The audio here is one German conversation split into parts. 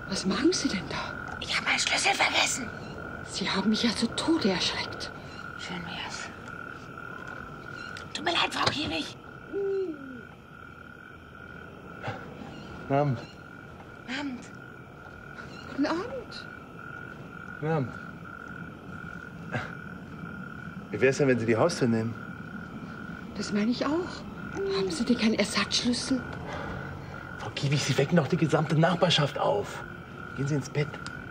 Was machen Sie denn da? Ich habe meinen Schlüssel vergessen. Sie haben mich ja zu Tode erschreckt. Schön wär's. Tut mir leid, Frau Kiewig. Guten Abend. Abend. Guten Abend. Guten Abend. Wie wär's denn, wenn Sie die Haustür nehmen? Das meine ich auch. Haben Sie denn keinen Ersatzschlüssel? Frau Kiewig, Sie wecken doch die gesamte Nachbarschaft auf. Gehen Sie ins Bett.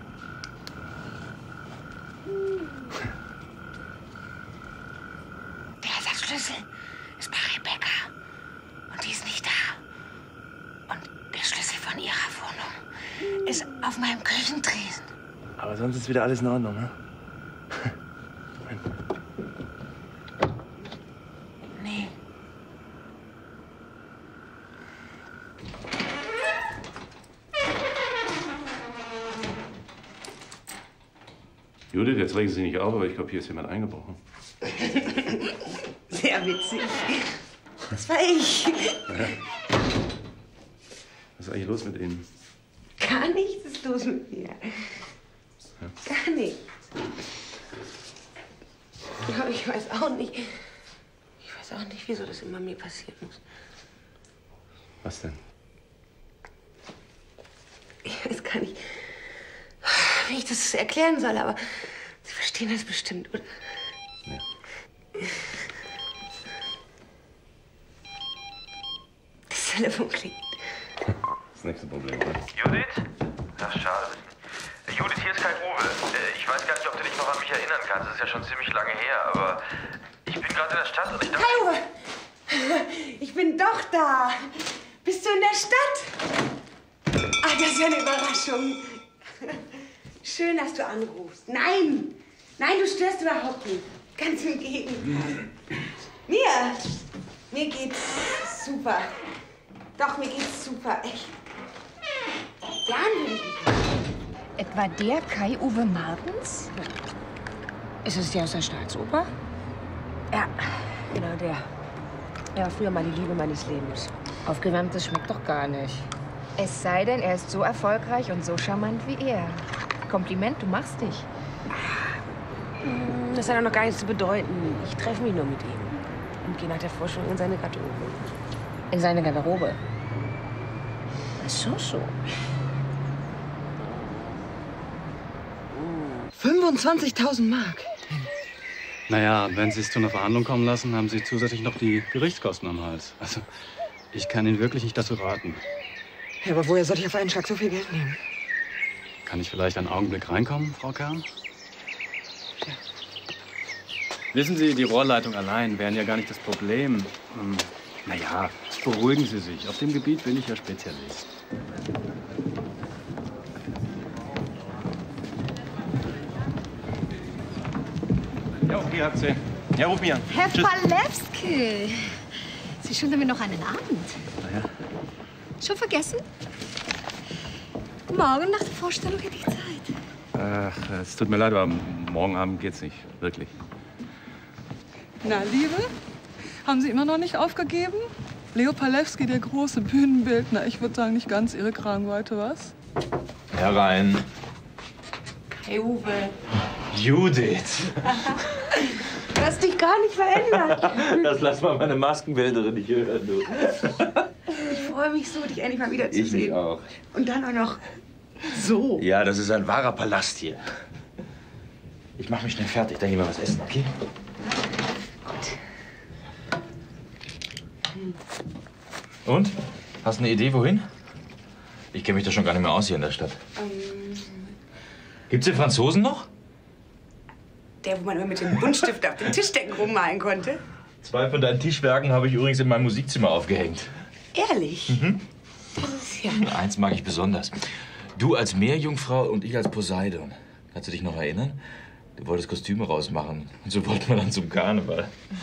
Der Ersatzschlüssel ist bei Rebecca. Und die ist nicht da. Und der Schlüssel von ihrer Wohnung ist auf meinem Küchentresen. Aber sonst ist wieder alles in Ordnung, ne? Nee. Judith, jetzt regen Sie sich nicht auf, aber ich glaube, hier ist jemand eingebrochen. Sehr witzig. Das war ich. Was ist eigentlich los mit Ihnen? Gar nichts ist los mit mir. Gar nichts. Aber ich weiß auch nicht. Ich weiß auch nicht, wieso das immer mir passieren muss. Was denn? Ich weiß gar nicht, wie ich das erklären soll, aber Sie verstehen das bestimmt, oder? Ja. Das Telefon klingt. Das nächste Problem, oder? Judith? Das ist schade. Judith, hier ist Kai Uwe. Ich weiß gar nicht, ob du dich noch an mich erinnern kannst. Das ist ja schon ziemlich lange her, aber ich bin gerade in der Stadt und ich dachte... Kai Uwe! Ich bin doch da. Bist du in der Stadt? Ah, das ist ja eine Überraschung. Schön, dass du anrufst. Nein! Nein, du störst überhaupt nicht. Ganz im Gegenteil. Mir geht's super. Doch, mir geht's super. Echt. Gern würde ich mich. Etwa der Kai-Uwe Martens? Ist es der aus der Staatsoper? Ja, genau der. Er war früher mal die Liebe meines Lebens. Aufgewärmtes schmeckt doch gar nicht. Es sei denn, er ist so erfolgreich und so charmant wie er. Kompliment, du machst dich. Das hat auch noch gar nichts zu bedeuten. Ich treffe mich nur mit ihm. Und gehe nach der Forschung in seine Garderobe. In seine Garderobe. Ach so. 25.000 Mark. Naja, wenn Sie es zu einer Verhandlung kommen lassen, haben Sie zusätzlich noch die Gerichtskosten am Hals. Also, ich kann Ihnen wirklich nicht dazu raten. Ja, aber woher soll ich auf einen Schlag so viel Geld nehmen? Kann ich vielleicht einen Augenblick reinkommen, Frau Kern? Ja. Wissen Sie, die Rohrleitung allein wären ja gar nicht das Problem. Naja, beruhigen Sie sich. Auf dem Gebiet bin ich ja Spezialist. Ja, okay, hat sie. Ja, ruf mich an. Herr Palewski, Sie schunden mir noch einen Abend. Na ja. Schon vergessen? Morgen nach der Vorstellung hätte ich Zeit. Ach, es tut mir leid, aber morgen Abend geht's nicht. Wirklich. Na, Liebe, haben Sie immer noch nicht aufgegeben? Leo Palewski, der große Bühnenbildner. Ich würde sagen, nicht ganz Ihre Kragenweite, was? Herein. Hey, Uwe. Judith. Du hast dich gar nicht verändert. Das lass mal meine Maskenbildnerin nicht hören, du. Ich freue mich so, dich endlich mal wieder zu Ich sehen. mich auch. Und dann auch noch so. Ja, das ist ein wahrer Palast hier. Ich mach mich schnell fertig, dann gehen wir was essen, okay? Und? Hast du eine Idee, wohin? Ich kenne mich doch schon gar nicht mehr aus hier in der Stadt. Gibt's den Franzosen noch? Der, wo man immer mit dem Buntstift auf den Tischdecken rummalen konnte. 2 von deinen Tischwerken habe ich übrigens in meinem Musikzimmer aufgehängt. Ehrlich? Mhm. Das ist ja... Eins mag ich besonders. Du als Meerjungfrau und ich als Poseidon. Kannst du dich noch erinnern? Du wolltest Kostüme rausmachen. Und so wollten wir dann zum Karneval.